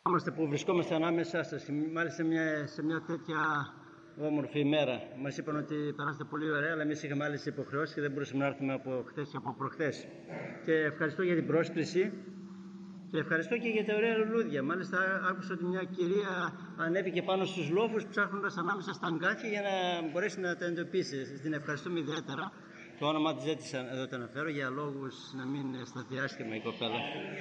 Είμαστε που βρισκόμαστε ανάμεσά σας, μάλιστα σε μια τέτοια όμορφη ημέρα. Μας είπαν ότι περάσατε πολύ ωραία, αλλά εμείς είχαμε άλλες υποχρεώσεις και δεν μπορούσαμε να έρθουμε από χτες και από προχτές. Και ευχαριστώ για την πρόσκληση και ευχαριστώ και για τα ωραία λουλούδια. Μάλιστα άκουσα ότι μια κυρία ανέβηκε πάνω στους λόφους ψάχνοντας ανάμεσα στα αγκάθια για να μπορέσει να τα εντοπίσει. Την ευχαριστούμε ιδιαίτερα. Το όνομα της ζήτησα εδώ το αναφέρω για λόγους να μην σταθεί άσχημα η κοπέλα.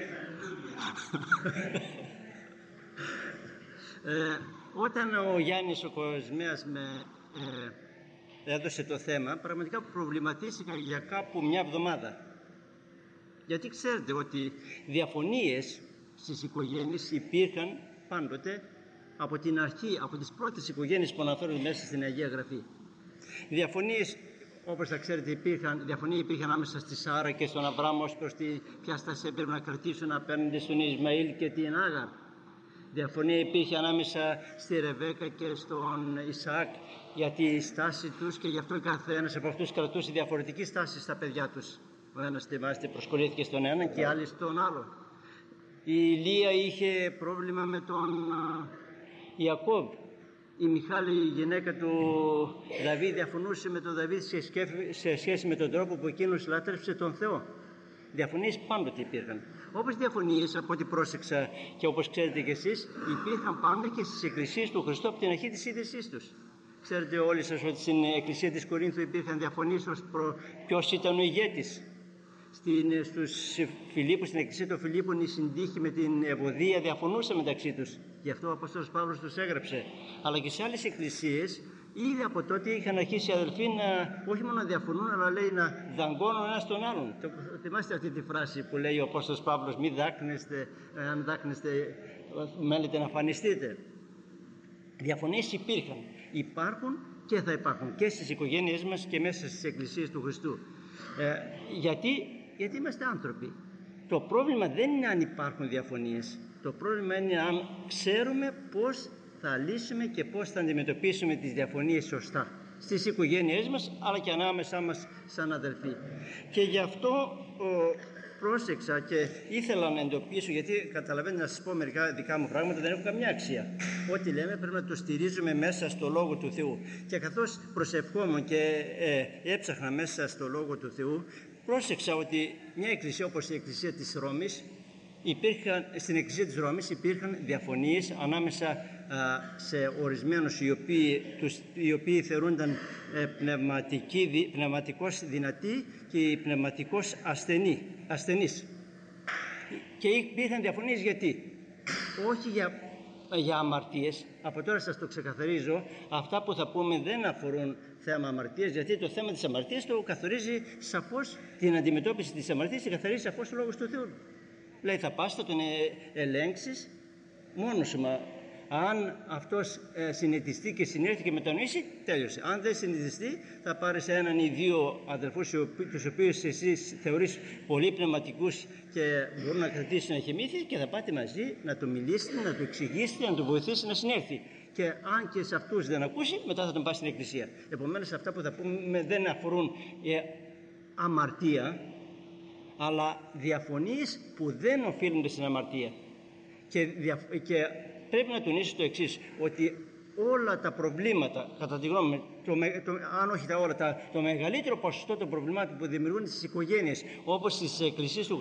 Όταν ο Γιάννης ο Κοσμέας με έδωσε το θέμα, πραγματικά προβληματίστηκα για κάπου μια εβδομάδα. Γιατί ξέρετε ότι διαφωνίες στις οικογένειες υπήρχαν πάντοτε από την αρχή, από τις πρώτες οικογένειες που αναφέρονται μέσα στην Αγία Γραφή. Διαφωνίες, όπως θα ξέρετε, διαφωνία υπήρχε ανάμεσα στη Σάρα και στον Αβραάμ ως προς ποια στάση έπρεπε να κρατήσουν απέναντι στον Ισμαήλ και την Άγαρ. Διαφωνία υπήρχε ανάμεσα στη Ρεβέκα και στον Ισαάκ για τη στάση τους και γι' αυτό κάθε ένας από αυτούς κρατούσε διαφορετική στάση στα παιδιά τους. Ο ένας προσκολήθηκε στον έναν και οι άλλοι στον άλλο. Η Λία είχε πρόβλημα με τον Ιακώβ. Η Μιχάλη, η γυναίκα του Δαβίδ, διαφωνούσε με τον Δαβίδ σε σχέση με τον τρόπο που εκείνος λάτρεψε τον Θεό. Διαφωνίες πάντοτε υπήρχαν. Όπως διαφωνίες, από ό,τι πρόσεξα και όπως ξέρετε κι εσείς, υπήρχαν πάντα και στις εκκλησίες του Χριστού από την αρχή της ίδρυσής τους. Ξέρετε όλοι σας ότι στην εκκλησία της Κορίνθου υπήρχαν διαφωνίες ως προ ποιος ήταν ο ηγέτης. Στους Φιλίππους, στην εκκλησία των Φιλίππων, οι συντύχοι με την Ευωδία διαφωνούσαν μεταξύ τους. Γι' αυτό ο Απόστολος Παύλος τους έγραψε. Αλλά και σε άλλες εκκλησίες, ήδη από τότε είχαν αρχίσει οι αδελφοί όχι μόνο να διαφωνούν, αλλά λέει να δαγκώνουν ένας τον άλλον. Θυμάστε αυτή τη φράση που λέει ο Απόστολος Παύλος: μη δάκνεστε, αν δάκνεστε, μένετε να φανιστείτε. Διαφωνίες υπήρχαν, υπάρχουν και θα υπάρχουν και στις οικογένειές μας και μέσα στις εκκλησίες του Χριστού. Γιατί είμαστε άνθρωποι. Το πρόβλημα δεν είναι αν υπάρχουν διαφωνίες. Το πρόβλημα είναι αν ξέρουμε πώς θα λύσουμε και πώς θα αντιμετωπίσουμε τις διαφωνίες σωστά στις οικογένειές μας, αλλά και ανάμεσά μας σαν αδελφοί. Και γι' αυτό πρόσεξα και ήθελα να εντοπίσω, γιατί καταλαβαίνετε, να σας πω μερικά δικά μου πράγματα δεν έχουν καμιά αξία. Ό,τι λέμε πρέπει να το στηρίζουμε μέσα στο Λόγο του Θεού. Και καθώς προσευχόμουν και έψαχνα μέσα στο Λόγο του Θεού, πρόσεξα ότι μια εκκλησία όπως η εκκλησία της Ρώμης, στην εκκλησία της Ρώμης υπήρχαν διαφωνίες ανάμεσα σε ορισμένους οι οποίοι θεωρούνταν πνευματικώς δυνατοί και πνευματικώς ασθενείς. Και υπήρχαν διαφωνίες γιατί? Όχι για αμαρτίες. Από τώρα σας το ξεκαθαρίζω, αυτά που θα πούμε δεν αφορούν θέμα αμαρτίας, γιατί το θέμα της αμαρτίας το καθορίζει σαφώς, την αντιμετώπιση της αμαρτίας τη καθορίζει σαφώς ο Λόγος του Θεού. Λέει θα πας, θα τον ελέγξεις μόνος σου. Αν αυτός συνετιστεί και συνέρθει και μετανοήσει, τέλειωσε. Αν δεν συνετιστεί, θα πάρεις έναν ή δύο αδελφούς τους οποίους εσείς θεωρείς πολύ πνευματικούς και μπορούν να κρατήσουν εχεμήθεια, και θα πάτε μαζί να του μιλήσετε, να του εξηγήσετε, να του βοηθήσετε να συνέρθει. Και αν και σε αυτούς δεν ακούσει, μετά θα τον πάει στην εκκλησία. Επομένως, αυτά που θα πούμε δεν αφορούν αμαρτία, αλλά διαφωνίες που δεν οφείλονται στην αμαρτία. Και πρέπει να τονίσω το εξής, ότι όλα τα προβλήματα, κατά τη γνώμη μου, αν όχι τα όλα, το μεγαλύτερο ποσοστό των προβλημάτων που δημιουργούν στις οικογένειες, όπως στις εκκλησίες του